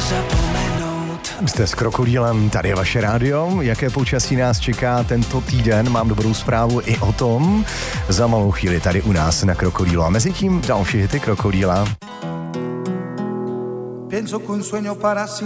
Jste s Krokodýlem, tady je vaše rádio. Jaké počasí nás čeká tento týden? Mám dobrou zprávu i o tom za malou chvíli tady u nás na Krokodýlu. A mezi tím další hity Krokodýla. Pienso que un sueño para